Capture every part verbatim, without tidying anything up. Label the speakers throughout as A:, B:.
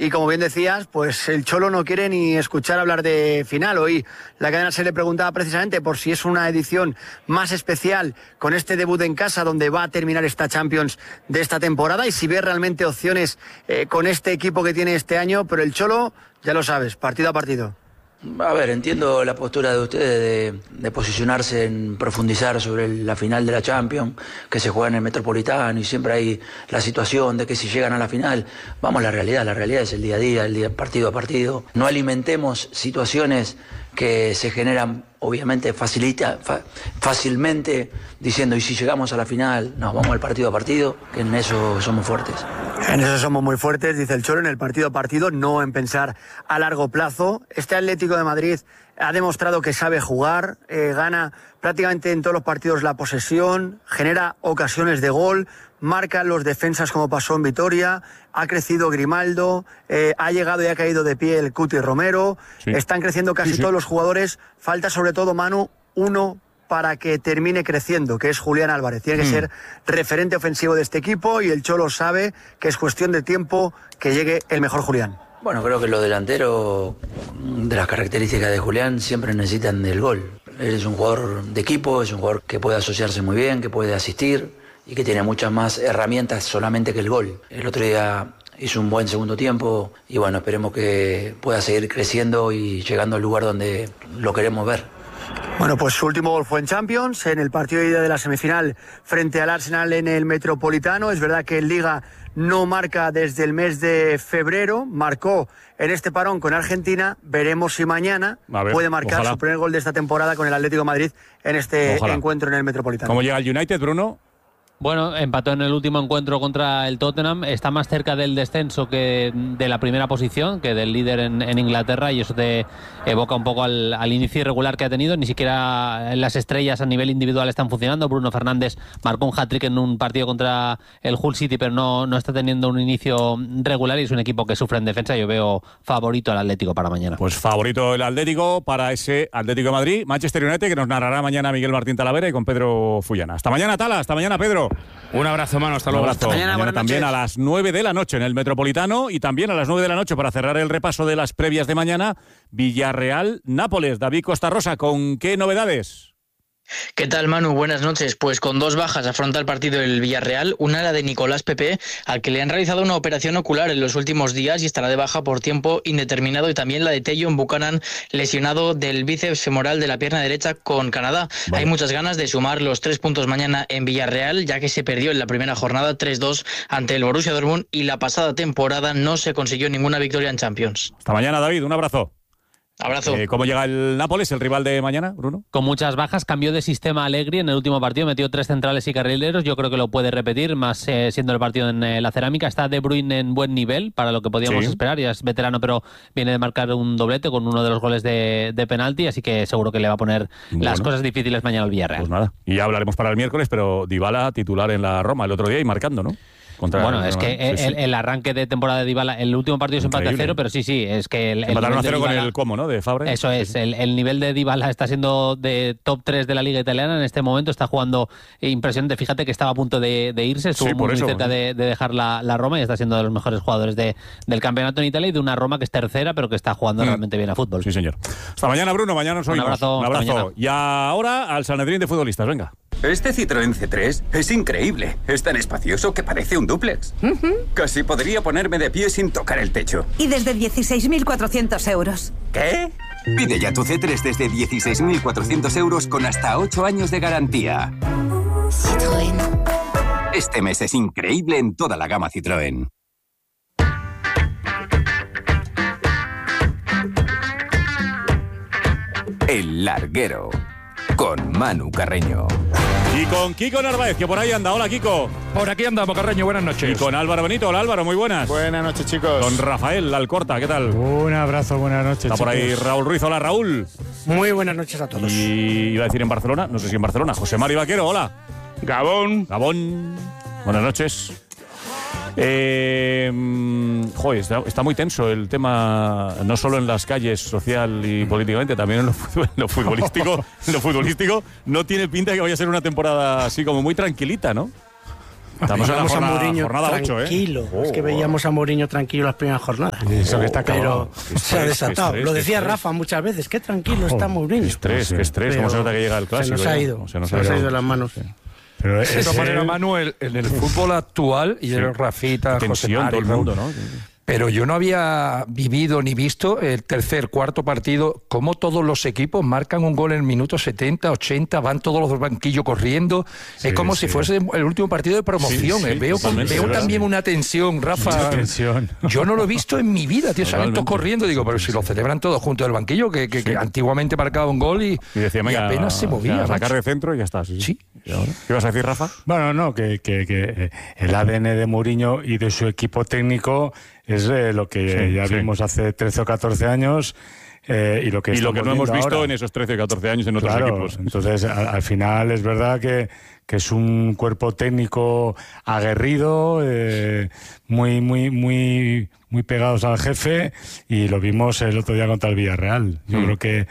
A: y como bien decías, pues el Cholo no quiere ni escuchar hablar de final. Hoy la cadena se le preguntaba precisamente por si es una edición más especial con este debut en casa donde va a terminar esta Champions de esta temporada y si ve realmente opciones eh, con este equipo que tiene este año, pero el Cholo, ya lo sabes, partido a partido.
B: A ver, entiendo la postura de ustedes de, de posicionarse en profundizar sobre la final de la Champions, que se juega en el Metropolitano y siempre hay la situación de que si llegan a la final, vamos a la realidad, la realidad es el día a día, el día partido a partido. No alimentemos situaciones que se generan obviamente facilita, fa, fácilmente diciendo, y si llegamos a la final, nos vamos al partido a partido, que en eso somos fuertes.
A: En eso somos muy fuertes, dice el Cholo, en el partido a partido, no en pensar a largo plazo. Este Atlético de Madrid ha demostrado que sabe jugar, eh, gana prácticamente en todos los partidos la posesión, genera ocasiones de gol, marca los defensas como pasó en Vitoria, ha crecido Grimaldo, eh, ha llegado y ha caído de pie el Cuti Romero, sí. Están creciendo casi sí, sí. todos los jugadores, falta sobre todo, Manu, uno para que termine creciendo, que es Julián Álvarez. Tiene que mm. ser referente ofensivo de este equipo y el Cholo sabe que es cuestión de tiempo que llegue el mejor Julián.
B: Bueno, creo que los delanteros, de las características de Julián, siempre necesitan del gol. Él es un jugador de equipo, es un jugador que puede asociarse muy bien, que puede asistir y que tiene muchas más herramientas solamente que el gol. El otro día hizo un buen segundo tiempo y bueno, esperemos que pueda seguir creciendo y llegando al lugar donde lo queremos ver.
A: Bueno, pues su último gol fue en Champions, en el partido de ida de la semifinal frente al Arsenal en el Metropolitano. Es verdad que en Liga no marca desde el mes de febrero, marcó en este parón con Argentina. Veremos si mañana ver, puede marcar ojalá. su primer gol de esta temporada con el Atlético de Madrid en este ojalá. encuentro en el Metropolitano.
C: ¿Cómo llega el United, Bruno?
D: Bueno, empató en el último encuentro contra el Tottenham, está más cerca del descenso que de la primera posición, que del líder en, en Inglaterra, y eso te evoca un poco al, al inicio irregular que ha tenido. Ni siquiera las estrellas a nivel individual están funcionando. Bruno Fernández marcó un hat-trick en un partido contra el Hull City, pero no, no está teniendo un inicio regular y es un equipo que sufre en defensa. Yo veo favorito al Atlético para mañana.
C: Pues favorito el Atlético para ese Atlético de Madrid. Manchester United, que nos narrará mañana Miguel Martín Talavera y con Pedro Fullana. Hasta mañana, Tala, hasta mañana, Pedro.
E: Un abrazo, mano, hasta luego.
C: Un abrazo.
A: Mañana,
C: mañana también
A: noches.
C: a las nueve de la noche en el Metropolitano y también a las nueve de la noche para cerrar el repaso de las previas de mañana, Villarreal-Nápoles. David Costa Rosa, ¿con qué novedades?
F: ¿Qué tal, Manu? Buenas noches. Pues con dos bajas afronta el partido el Villarreal, una la de Nicolás Pepe, al que le han realizado una operación ocular en los últimos días y estará de baja por tiempo indeterminado, y también la de Tajon Buchanan, lesionado del bíceps femoral de la pierna derecha con Canadá. Vale. Hay muchas ganas de sumar los tres puntos mañana en Villarreal, ya que se perdió en la primera jornada tres dos ante el Borussia Dortmund y la pasada temporada no se consiguió ninguna victoria en Champions.
C: Hasta mañana, David. Un abrazo.
F: Abrazo.
C: Eh, ¿Cómo llega el Nápoles, el rival de mañana, Bruno?
D: Con muchas bajas, cambió de sistema Allegri en el último partido, metió tres centrales y carrileros. Yo creo que lo puede repetir, más eh, siendo el partido en eh, la Cerámica. Está De Bruyne en buen nivel para lo que podíamos sí. esperar, ya es veterano, pero viene de marcar un doblete con uno de los goles de, de penalti, así que seguro que le va a poner bueno. las cosas difíciles mañana al Villarreal.
C: Pues nada, y ya hablaremos para el miércoles, pero Dybala titular en la Roma el otro día y marcando, ¿no? Contra
D: bueno, es que el, sí, sí. el arranque de temporada de Dybala, el último partido es empate a cero, pero sí, sí, es que el, el
C: empataron a cero
D: Dybala,
C: con el Como, ¿no? De Fabre.
D: Eso es, el, el nivel de Dybala está siendo de top tres de la Liga Italiana en este momento, está jugando impresionante. Fíjate que estaba a punto de, de irse, estuvo sí, muy, muy cerca de, de dejar la, la Roma y está siendo de los mejores jugadores de, del campeonato en Italia y de una Roma que es tercera, pero que está jugando mm. realmente bien a fútbol.
C: Sí, señor. Hasta mañana, Bruno, mañana nos oímos.
D: Un abrazo.
C: Un abrazo. Y ahora al Sanedrín de futbolistas, venga.
G: Este Citroën C tres es increíble. Es tan espacioso que parece un dúplex. Uh-huh. Casi podría ponerme de pie sin tocar el techo.
H: Y desde dieciséis mil cuatrocientos euros.
G: ¿Qué? Pide ya tu C tres desde dieciséis mil cuatrocientos euros con hasta ocho años de garantía.
H: Citroën.
G: Este mes es increíble en toda la gama Citroën. El Larguero, con Manu Carreño.
C: Y con Kiko Narváez, que por ahí anda. Hola, Kiko.
E: Por aquí andamos, Carreño, buenas noches.
C: Y con Álvaro Benito. Hola, Álvaro, muy buenas.
I: Buenas noches, chicos.
C: Con Rafael Alcorta, ¿qué tal?
I: Un abrazo, buenas noches,
C: Está
I: chicos.
C: por ahí Raúl Ruiz. Hola, Raúl.
J: Muy buenas noches a todos.
C: Y iba a decir en Barcelona, no sé si en Barcelona, José Mari Vaquero, hola.
E: Gabón.
C: Gabón. Buenas noches. Eh, joder, está, está muy tenso el tema, no solo en las calles social y políticamente, también en lo, en lo futbolístico. En lo futbolístico no tiene pinta de que vaya a ser una temporada así como muy tranquilita, ¿no? Estamos en la
J: Veíamos a
C: jornada,
J: Mourinho
C: jornada ocho, ¿eh?
J: tranquilo.
C: Oh,
J: es que veíamos a Mourinho tranquilo las primeras jornadas.
I: Eso que está
J: Pero
I: acabado.
C: Qué
J: se ha
C: estrés,
J: desatado.
C: qué estrés,
J: Lo
C: qué
J: decía
C: estrés.
J: Rafa muchas veces. Qué tranquilo está
I: Qué
J: Mourinho.
C: Qué estrés,
I: Sí.
C: qué estrés. ¿Cómo se nota que llega el clásico?
J: Se nos ha
C: ya?
J: ido.
C: Se nos
J: Se
C: ha
J: nos ha
C: ido.
J: ido de las manos.
I: Pero
K: De
I: ese-
K: todas maneras, Manuel, en el fútbol actual, y el Rafita, José
C: Tensión,
K: Mari,
C: todo el
K: Raúl,
C: mundo, ¿no?
K: pero yo no había vivido ni visto el tercer, cuarto partido, cómo todos los equipos marcan un gol en el minuto setenta, ochenta, van todos los banquillos corriendo.
I: Sí,
K: es como
I: sí.
K: si fuese el último partido de promoción.
C: Sí, sí,
K: eh. Veo,
C: totalmente,
K: veo
C: es verdad.
K: también una tensión, Rafa.
I: Mucha tensión.
K: Yo no lo he visto en mi vida, tío. Salen todos
C: Totalmente.
K: corriendo. Digo, pero si lo celebran todos junto del banquillo, que, que, que antiguamente marcaba un gol y,
C: Y decía,
K: y
C: venga,
K: apenas se movía.
C: a sacar
K: macho.
C: de centro y ya está. Sí.
K: Sí.
C: ¿Y ahora? ¿Qué ibas a decir, Rafa?
I: Bueno, no, que, que, que eh, el A D N de Mourinho y de su equipo técnico es eh, lo que
C: Sí,
I: ya
C: sí.
I: vimos hace trece o catorce años eh, y lo que
C: Y lo que
I: estamos
C: no hemos
I: viendo
C: visto
I: ahora.
C: en esos trece o catorce años en otros
I: Claro,
C: equipos.
I: entonces al, al final es verdad que, que es un cuerpo técnico aguerrido, eh, muy, muy, muy, muy pegados al jefe, y lo vimos el otro día contra el Villarreal. Yo
C: Mm.
I: creo que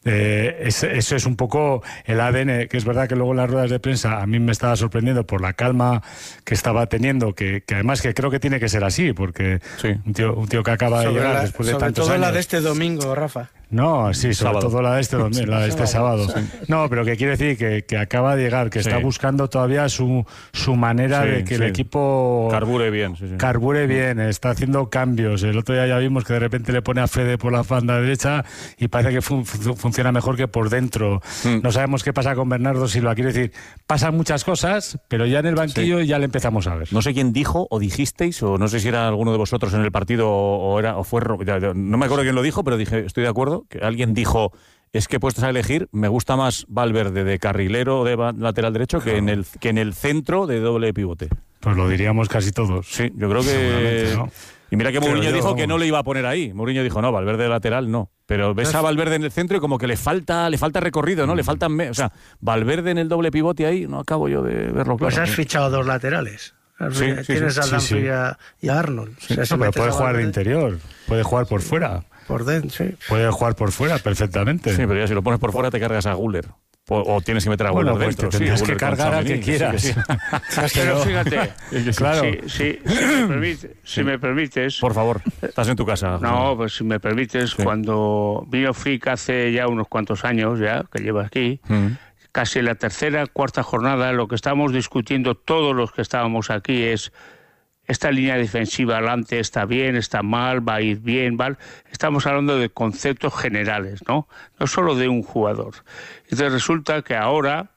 I: eh, ese, eso es un poco el A D N, que es verdad que luego en las ruedas de prensa a mí me estaba sorprendiendo por la calma que estaba teniendo, que, que además que creo que tiene que ser así, porque
C: Sí.
I: un, tío, un tío que acaba de
J: Sobre,
I: llegar
J: la-
I: después de
J: sobre
I: tantos
J: todo
I: años...
J: la de este domingo, Rafa.
I: No, sí, sobre
C: Sábado.
I: todo la de este, domi- la de este sábado.
J: Sábado.
I: No, pero que quiere decir que, que acaba de llegar, que
C: Sí.
I: está buscando todavía su, su manera
C: Sí,
I: de que
C: sí.
I: el equipo
C: Carbure bien. Sí, sí.
I: carbure bien, está haciendo cambios. El otro día ya vimos que de repente le pone a Fede por la banda derecha y parece que fun- fun- funciona mejor que por dentro.
C: Mm.
I: No sabemos qué pasa con Bernardo Silva. Quiere decir, pasan muchas cosas, pero ya en el banquillo ya le empezamos a ver.
C: No sé quién dijo o dijisteis, o no sé si era alguno de vosotros en el partido o, era, o fue... Ro- ya- ya- No me acuerdo quién lo dijo, pero dije, estoy de acuerdo, que alguien dijo, es que puestos a elegir, me gusta más Valverde de carrilero de ba- lateral derecho que en el que en el centro de doble pivote.
I: Pues lo diríamos casi todos.
C: Sí, yo creo que...
I: Seguramente, ¿no?
C: Y mira que
I: Pero
C: Mourinho
I: yo-
C: dijo que no le iba a poner ahí. Mourinho dijo, no, Valverde de lateral no. Pero ves a Valverde en el centro y como que le falta le falta recorrido, ¿no? Le faltan... me- O sea, Valverde en el doble pivote ahí, no acabo yo de verlo claro.
J: Pues has
C: ¿no?
J: fichado dos laterales. Has-
C: Sí, sí,
J: Tienes
C: sí.
J: a
I: Sí,
J: Dumfries
I: sí.
J: y a- y a Arnold. O sea, si
I: No, pero
J: metes
I: puede
J: a
I: jugar de
J: Valverde
I: interior, puede jugar por fuera.
J: Por dentro, sí.
I: Puede jugar por fuera perfectamente.
C: Sí, pero ya si lo pones por fuera te cargas a Guller. O, o tienes que meter a Guller
I: Bueno, pues
C: dentro.
I: te
C: sí,
I: tendrás
C: Guller
I: que
C: con
I: cargar al
C: Tchouaméni,
I: que quieras.
C: sí, sí.
E: Pero fíjate,
I: Claro.
E: si, si- si me permite- si me permites,
C: Por favor, estás en tu casa.
E: no, pues si me permites,
C: Sí.
E: cuando vino Flick hace ya unos cuantos años, ya que lleva aquí,
C: Mm.
E: casi la tercera, cuarta jornada, lo que estamos discutiendo todos los que estábamos aquí es esta línea defensiva adelante está bien, está mal, va a ir bien, mal. Estamos hablando de conceptos generales, ¿no? No solo de un jugador. Entonces resulta que ahora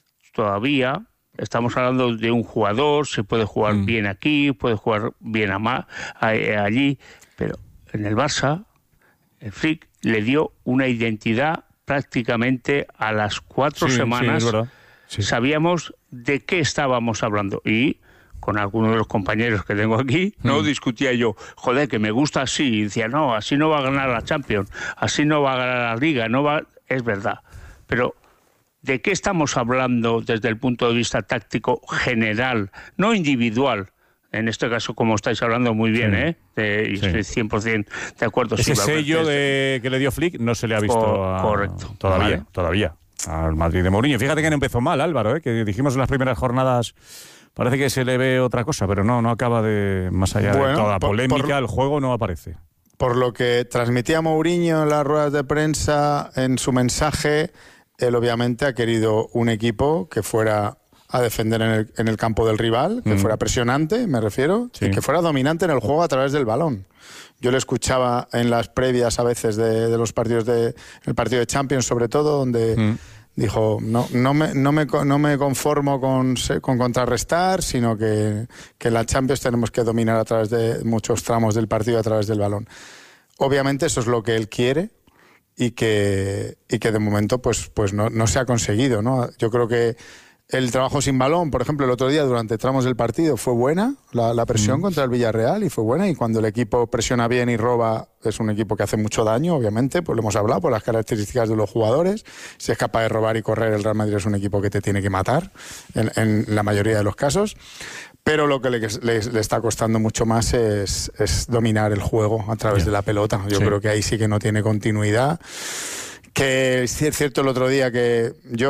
E: todavía estamos hablando de un jugador, se puede jugar
C: Mm.
E: bien aquí, puede jugar bien ama- a- a- allí, pero en el Barça, el Flick le dio una identidad prácticamente a las cuatro
C: Sí, sí,
E: semanas.
C: es verdad.
E: Sabíamos de qué estábamos hablando y con algunos de los compañeros que tengo aquí, no
C: Mm.
E: discutía yo, joder, que me gusta así, y decía, no, así no va a ganar la Champions, así no va a ganar la Liga, no va, es verdad, pero ¿de qué estamos hablando desde el punto de vista táctico general, no individual? En este caso, como estáis hablando muy bien,
C: Sí.
E: ¿eh? De, y
C: Sí.
E: estoy cien por ciento de acuerdo.
C: Ese
E: sí,
C: sello
E: Valverde.
C: de, que le dio Flick no se le ha visto
E: Co-
C: a-
E: correcto.
C: todavía,
E: Vale.
C: todavía al Madrid de Mourinho. Fíjate que no empezó mal, Álvaro, ¿eh? Que dijimos en las primeras jornadas, parece que se le ve otra cosa, pero no, no acaba de, más allá de
L: Bueno,
C: toda la
L: por-
C: polémica,
L: por-
C: el juego no aparece.
L: Por lo que transmitía Mourinho en las ruedas de prensa, en su mensaje, él obviamente ha querido un equipo que fuera a defender en el, en el campo del rival, que
C: Mm.
L: fuera presionante, me refiero,
C: Sí.
L: y que fuera dominante en el juego a través del balón. Yo le escuchaba en las previas a veces de, de los partidos de el partido de Champions, sobre todo, donde
C: Mm.
L: dijo, no, no, me, no, me, co- no me conformo con, se- con contrarrestar, sino que, que en la Champions tenemos que dominar a través de muchos tramos del partido a través del balón. Obviamente eso es lo que él quiere y que, y que de momento pues, pues no, no se ha conseguido, ¿no? Yo creo que el trabajo sin balón, por ejemplo, el otro día durante tramos del partido fue buena, la, la presión
C: Mm.
L: contra el Villarreal, y fue buena, y cuando el equipo presiona bien y roba, es un equipo que hace mucho daño, obviamente, pues lo hemos hablado, por las características de los jugadores. Si es capaz de robar y correr, el Real Madrid es un equipo que te tiene que matar, en, en la mayoría de los casos. Pero lo que le, le- le está costando mucho más es, es dominar el juego a través
C: Ya.
L: de la pelota. Yo
C: Sí.
L: creo que ahí sí que no tiene continuidad. Que es cier- cierto el otro día que yo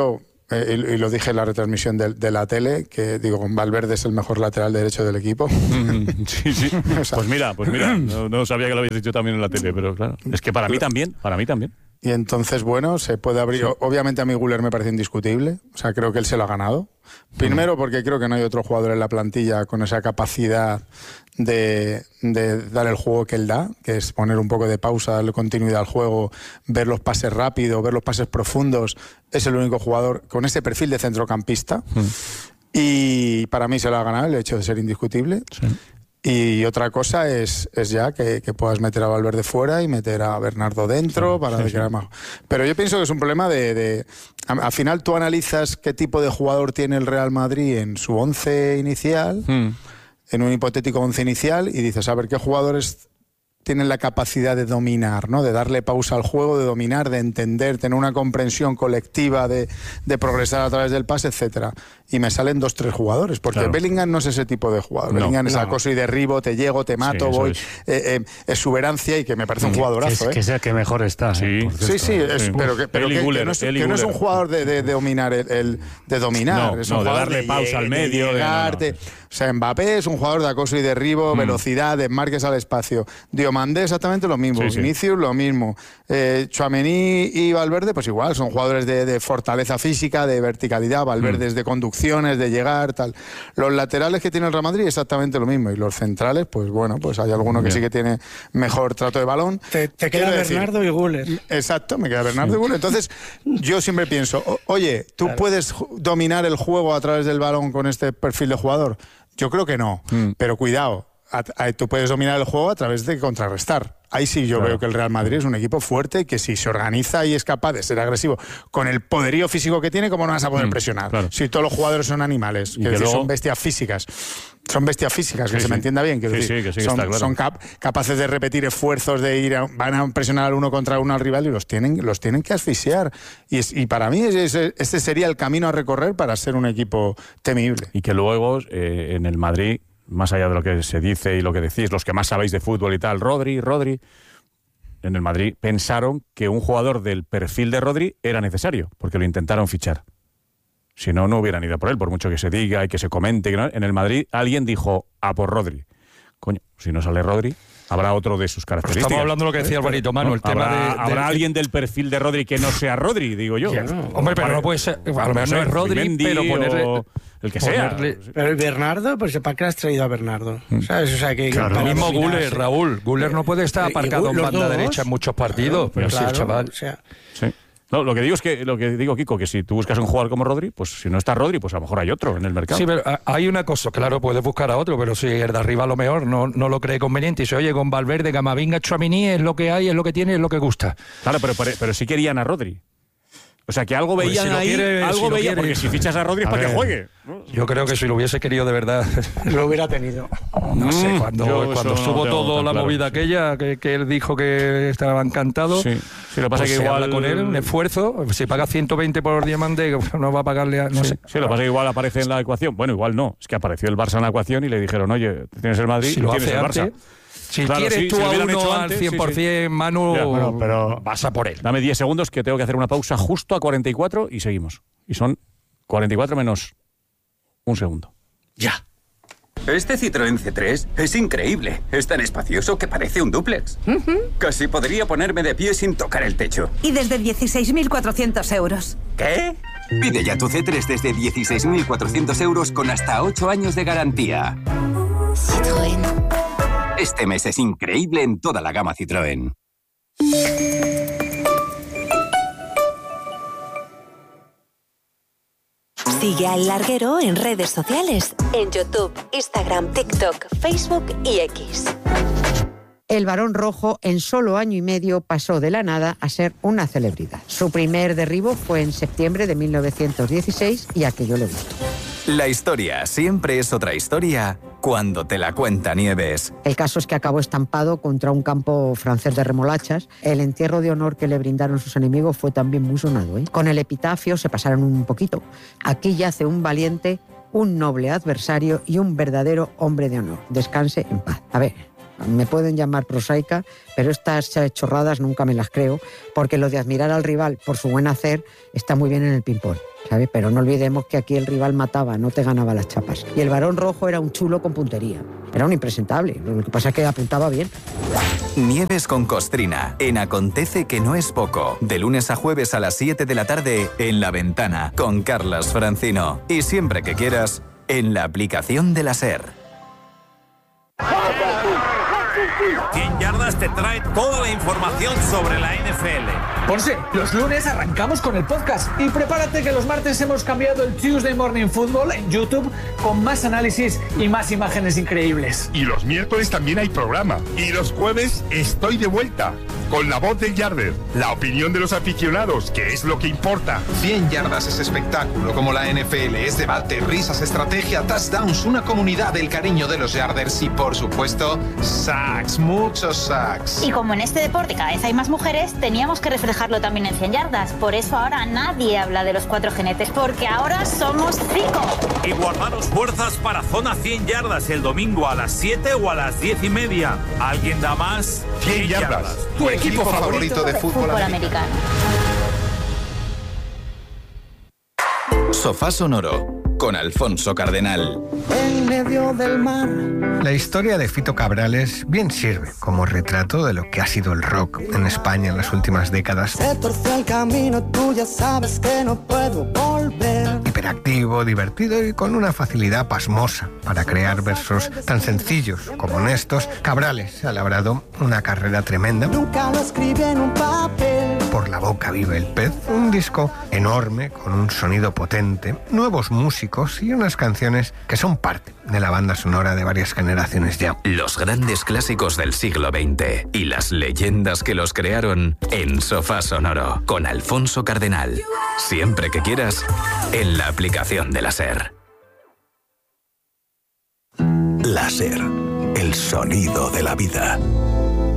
L: eh, y, y lo dije en la retransmisión de, de la tele, que digo, con Valverde es el mejor lateral derecho del equipo.
C: Sí, sí. O sea, pues mira, pues mira, no, no sabía que lo habías dicho también en la tele, pero claro, es que para mí también, para mí también.
L: Y entonces, bueno, se puede abrir. Sí. Obviamente a mí Güler me parece indiscutible. O sea, creo que él se lo ha ganado. Primero porque creo que no hay otro jugador en la plantilla con esa capacidad de, de dar el juego que él da, que es poner un poco de pausa, darle continuidad al juego, ver los pases rápidos, ver los pases profundos. Es el único jugador con ese perfil de centrocampista. Mm. Y para mí se lo ha ganado el hecho de ser indiscutible. Sí. Y otra cosa es, es ya que, que puedas meter a Valverde fuera y meter a Bernardo dentro sí, para sí, que sí. Más. Pero yo pienso que es un problema de... de al final tú analizas qué tipo de jugador tiene el Real Madrid en su once inicial, hmm. en un hipotético once inicial, y dices, a ver, qué jugadores tienen la capacidad de dominar, ¿no? De darle pausa al juego, de dominar, de entender, tener una comprensión colectiva, de, de progresar a través del pase, etcétera. Y me salen dos, tres jugadores, porque claro. Bellingham no es ese tipo de jugador. No, Bellingham es no. acoso y derribo, te llego, te mato, sí, voy, es. Eh, eh, exuberancia, y que me parece un jugadorazo.
I: Que es,
L: ¿eh?
I: que es el que mejor está.
C: Sí,
I: ¿eh?
L: sí, sí, es, sí, pero, que, pero que, Guller, que, no es, que no es un jugador de, de, de dominar, el, el, de dominar.
C: No,
L: es un
C: no, de
L: jugador
C: darle
L: de
C: pausa al medio.
L: De llegar, de, no, no. O sea, Mbappé es un jugador de acoso y derribo, mm. velocidad, desmarques al espacio. Diomandé exactamente lo mismo, sí, sí. Vinicius lo mismo. Eh, Tchouaméni y Valverde, pues igual, son jugadores de, de fortaleza física, de verticalidad. Valverde es mm. de conducciones, de llegar, tal. Los laterales que tiene el Real Madrid, exactamente lo mismo. Y los centrales, pues bueno, pues hay alguno que Bien. sí que tiene mejor trato de balón.
J: Te, te queda Bernardo decir, y Güler.
L: Exacto, me queda Bernardo sí. y Güler. Entonces, yo siempre pienso, o, oye, ¿tú claro. puedes dominar el juego a través del balón con este perfil de jugador? Yo creo que no, mm. pero cuidado, a, a, tú puedes dominar el juego a través de contrarrestar. Ahí sí yo claro. veo que el Real Madrid es un equipo fuerte y que si se organiza y es capaz de ser agresivo con el poderío físico que tiene, ¿cómo no vas a poder mm, presionar? Claro. Si todos los jugadores son animales, que, que decir, luego... son bestias físicas. Son bestias físicas, que sí, se sí. me entienda bien. Que
C: sí,
L: decir,
C: sí, que sí,
L: son,
C: está claro.
L: son cap capaces de repetir esfuerzos, de ir a, van a presionar al uno contra uno al rival y los tienen, los tienen que asfixiar. Y, es, y para mí ese, este sería el camino a recorrer para ser un equipo temible.
C: Y que luego eh, en el Madrid, más allá de lo que se dice y lo que decís, los que más sabéis de fútbol y tal, Rodri, Rodri... en el Madrid pensaron que un jugador del perfil de Rodri era necesario, porque lo intentaron fichar. Si no, no hubieran ido por él, por mucho que se diga y que se comente. Que no. En el Madrid alguien dijo, a por Rodri. Coño, si no sale Rodri, habrá otro de sus características.
K: Estamos hablando de lo que decía Alvarito, Manu, el tema
C: ¿Habrá,
K: de, de...
C: ¿Habrá alguien del perfil de Rodri que no sea Rodri, digo yo?
K: Ya, no. Hombre, pero vale. no puede ser... A lo mejor no es Rodri, Mendy, pero ponerle...
C: El que
K: ponerle...
C: sea.
J: Pero Bernardo, pues ¿para qué has traído a Bernardo? ¿Sabes? O sea, que...
K: Claro, el mismo Güler, Raúl. Güler no puede estar aparcado en banda dos, derecha en muchos partidos, pero claro, sí, el chaval...
J: O sea...
C: Sí. No, lo que digo es que, lo que digo, Kiko, que si tú buscas un jugador como Rodri, pues si no está Rodri, pues a lo mejor hay otro en el mercado.
K: Sí, pero hay una cosa, claro, puedes buscar a otro, pero si el de arriba a lo mejor no, no lo cree conveniente y se oye con Valverde, Camavinga, Tchouaméni, es lo que hay, es lo que tiene, es lo que gusta.
C: Claro, pero, pero, pero sí querían a Rodri. O sea, que algo
K: pues
C: veían
K: si
C: ahí,
K: quiere,
C: algo
K: si
C: veían,
K: quiere.
C: Porque si fichas a Rodri es para que juegue.
K: Yo creo que si lo hubiese querido de verdad...
J: lo hubiera tenido.
K: No sé, cuando, cuando estuvo no todo la claro, movida sí. aquella, que, que él dijo que estaba encantado,
C: sí, sí, lo que pasa
K: pues
C: que igual
K: habla con él, un esfuerzo, si paga ciento veinte por diamante, no va a pagarle a... No
C: sí,
K: sé.
C: sí, lo que pasa es que igual aparece en la ecuación. Bueno, igual no, es que apareció el Barça en la ecuación y le dijeron, oye, tienes el Madrid
K: si
C: y
K: lo
C: tienes
K: hace
C: el
K: antes,
C: Barça.
K: Si
C: claro,
K: quieres
C: sí,
K: tú
C: si
K: a uno
C: hecho
K: al
C: antes,
K: cien por ciento, sí, sí. Manu,
C: ya, bueno,
K: pero vas a por él.
C: Dame diez segundos que tengo que hacer una pausa justo a cuarenta y cuatro y seguimos. Y son cuarenta y cuatro menos un segundo.
G: Ya. Este Citroën C tres es increíble. Es tan espacioso que parece un dúplex. Uh-huh. Casi podría ponerme de pie sin tocar el techo.
H: Y desde dieciséis mil cuatrocientos euros.
G: ¿Qué?
M: Pide ya tu C tres desde dieciséis mil cuatrocientos euros con hasta ocho años de garantía.
H: Citroën.
M: Este mes es increíble en toda la gama Citroën.
N: Sigue a El Larguero en redes sociales, en YouTube, Instagram, TikTok, Facebook y X.
O: El Barón Rojo en solo año y medio pasó de la nada a ser una celebridad. Su primer derribo fue en septiembre de mil novecientos dieciséis y aquello le gustó.
P: La historia siempre es otra historia cuando te la cuenta Nieves.
O: El caso es que acabó estampado contra un campo francés de remolachas. El entierro de honor que le brindaron sus enemigos fue también muy sonado, ¿eh? Con el epitafio se pasaron un poquito. Aquí yace un valiente, un noble adversario y un verdadero hombre de honor. Descanse en paz. A ver, Me pueden llamar prosaica, pero estas chorradas nunca me las creo, porque lo de admirar al rival por su buen hacer está muy bien en el ping-pong, ¿sabes? Pero no olvidemos que aquí el rival mataba, no te ganaba las chapas. Y el varón rojo era un chulo con puntería. Era un impresentable, lo que pasa es que apuntaba bien.
P: Nieves con Costrina, en Acontece que no es poco. De lunes a jueves a las siete de la tarde, en La Ventana, con Carlas Francino. Y siempre que quieras, en la aplicación de la SER.
Q: cien yardas te trae toda la información sobre la N F L.
R: Ponce, los lunes arrancamos con el podcast y prepárate que los martes hemos cambiado el Tuesday Morning Football en YouTube con más análisis y más imágenes increíbles.
S: Y los miércoles también hay programa. Y los jueves estoy de vuelta con la voz del Yarder, la opinión de los aficionados, que es lo que importa.
T: cien yardas es espectáculo como la N F L, es debate, risas, estrategia, touchdowns, una comunidad del cariño de los Yarders y por supuesto sacks, muchos sacks.
U: Y como en este deporte cada vez hay más mujeres, teníamos que reflejarlo también en cien yardas. Por eso ahora nadie habla de los cuatro jinetes, porque ahora somos cinco.
Q: Y guardaros fuerzas para Zona cien yardas el domingo a las siete o a las diez y media. ¿Alguien da más?
S: cien yardas.
T: Tu equipo favorito de fútbol,
U: fútbol
T: americano.
U: americano.
P: Sofá Sonoro, con Alfonso Cardenal.
V: En medio del mar.
W: La historia de Fito Cabrales bien sirve como retrato de lo que ha sido el rock en España en las últimas décadas.
V: Se torció el camino, tú ya sabes que no puedo volver.
W: Hiperactivo, divertido y con una facilidad pasmosa para crear versos tan sencillos como honestos, Cabrales ha labrado una carrera tremenda.
V: Nunca lo escribí en un papel.
W: Por la boca vive el pez, un disco enorme con un sonido potente, nuevos músicos y unas canciones que son parte de la banda sonora de varias generaciones ya.
P: Los grandes clásicos del siglo veinte y las leyendas que los crearon en Sofá Sonoro, con Alfonso Cardenal. Siempre que quieras, en la aplicación de la SER.
X: La SER, el sonido de la vida.